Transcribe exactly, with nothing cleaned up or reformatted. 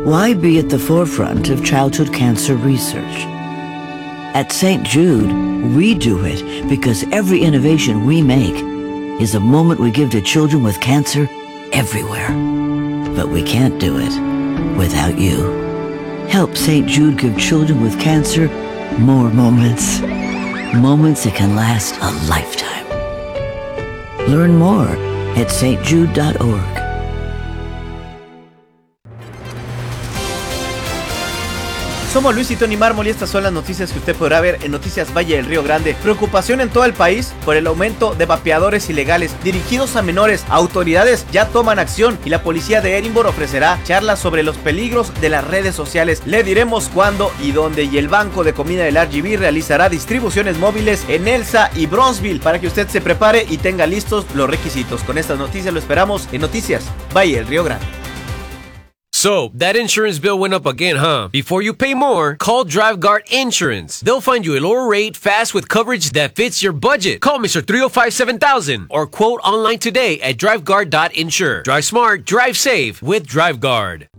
Why be at the forefront of childhood cancer research? At Saint Jude, we do it because every innovation we make is a moment we give to children with cancer everywhere. But we can't do it without you. Help Saint Jude give children with cancer more moments. Moments that can last a lifetime. Learn more at s t jude dot org. Somos Luis y Tony Mármol y estas son las noticias que usted podrá ver en Noticias Valle del Río Grande. Preocupación en todo el país por el aumento de vapeadores ilegales dirigidos a menores. Autoridades ya toman acción y la policía de Edinburgh ofrecerá charlas sobre los peligros de las redes sociales. Le diremos cuándo y dónde, y el Banco de Comida del R G B realizará distribuciones móviles en Elsa y Bronzeville para que usted se prepare y tenga listos los requisitos. Con estas noticias lo esperamos en Noticias Valle del Río Grande. So, that insurance bill went up again, huh? Before you pay more, call DriveGuard Insurance. They'll find you a lower rate fast with coverage that fits your budget. Call Mister three oh five, seven thousand or quote online today at driveguard dot insure. Drive smart, drive safe with DriveGuard.